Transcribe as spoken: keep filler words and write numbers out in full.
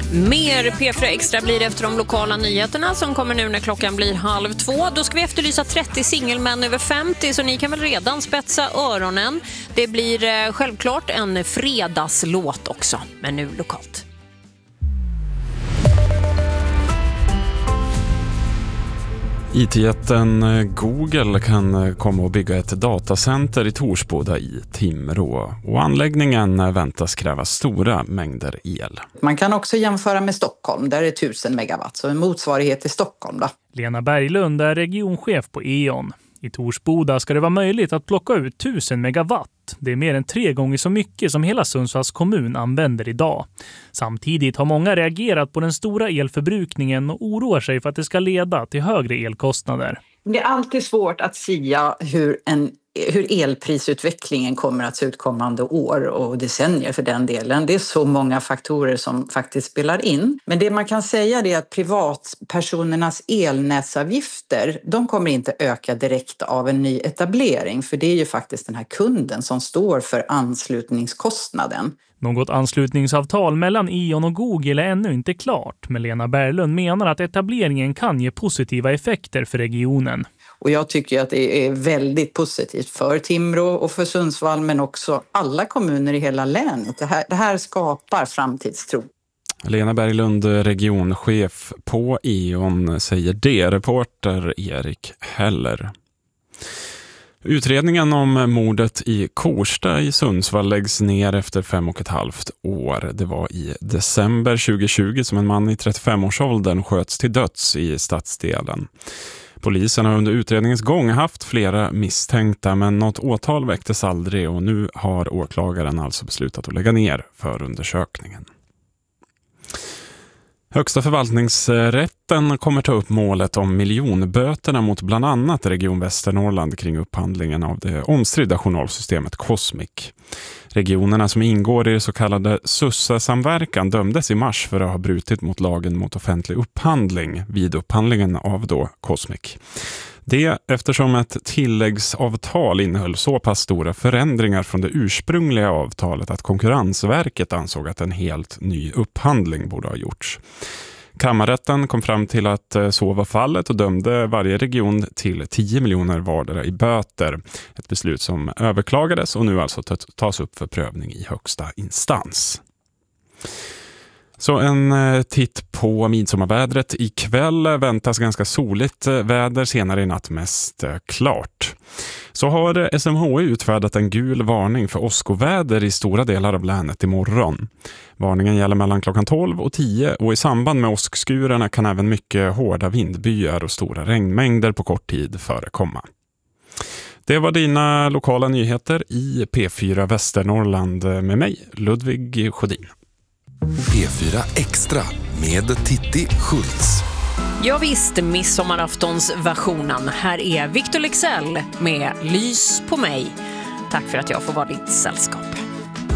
Mer P fyra Extra blir efter de lokala nyheterna som kommer nu när klockan blir halv två. Då ska vi efterlysa trettio singelmän över femtio, så ni kan väl redan spetsa öronen. Det blir eh, självklart en fredagslåt också, men nu lokalt. I T-jätten Google kan komma att bygga ett datacenter i Torsboda i Timrå, och anläggningen väntas kräva stora mängder el. Man kan också jämföra med Stockholm, där är tusen megawatt, så en motsvarighet till Stockholm då. Lena Berglund är regionchef på E O N. I Torsboda ska det vara möjligt att plocka ut tusen megawatt. Det är mer än tre gånger så mycket som hela Sundsvalls kommun använder idag. Samtidigt har många reagerat på den stora elförbrukningen och oroar sig för att det ska leda till högre elkostnader. Det är alltid svårt att sia hur, en, hur elprisutvecklingen kommer att se ut kommande år och decennier för den delen. Det är så många faktorer som faktiskt spelar in. Men det man kan säga är att privatpersonernas elnätsavgifter, de kommer inte öka direkt av en ny etablering. För det är ju faktiskt den här kunden som står för anslutningskostnaden. Något anslutningsavtal mellan E O N och Google är ännu inte klart, men Lena Berglund menar att etableringen kan ge positiva effekter för regionen. Och jag tycker att det är väldigt positivt för Timrå och för Sundsvall, men också alla kommuner i hela länet. Det här, det här skapar framtidstro. Lena Berglund, regionchef på E O N, säger det. Reporter Erik Heller. Utredningen om mordet i Kårsta i Sundsvall läggs ner efter fem och ett halvt år. Det var i december tjugohundratjugo som en man i trettiofem-årsåldern sköts till döds i stadsdelen. Polisen har under utredningens gång haft flera misstänkta, men något åtal väcktes aldrig, och nu har åklagaren alltså beslutat att lägga ner förundersökningen. Högsta förvaltningsrätten kommer ta upp målet om miljonböterna mot bland annat Region Västernorrland kring upphandlingen av det omstridda journalsystemet Cosmic. Regionerna som ingår i det så kallade S U S A-samverkan dömdes i mars för att ha brutit mot lagen mot offentlig upphandling vid upphandlingen av då Cosmic. Det eftersom ett tilläggsavtal innehöll så pass stora förändringar från det ursprungliga avtalet att Konkurrensverket ansåg att en helt ny upphandling borde ha gjorts. Kammarrätten kom fram till att så var fallet och dömde varje region till tio miljoner vardera i böter. Ett beslut som överklagades och nu alltså tas upp för prövning i högsta instans. Så en titt på midsommarvädret. Ikväll väntas ganska soligt väder, senare i natt mest klart. Så har S M H I utfärdat en gul varning för åskoväder i stora delar av länet imorgon. Varningen gäller mellan klockan tolv och tio, och i samband med åskskurarna kan även mycket hårda vindbyar och stora regnmängder på kort tid förekomma. Det var dina lokala nyheter i P fyra Västernorrland med mig, Ludvig Sjödin. P fyra Extra med Titti Schultz. Ja visst, midsommaraftonsversionen. Här är Victor Lexell med Lys på mig. Tack för att jag får vara ditt sällskap.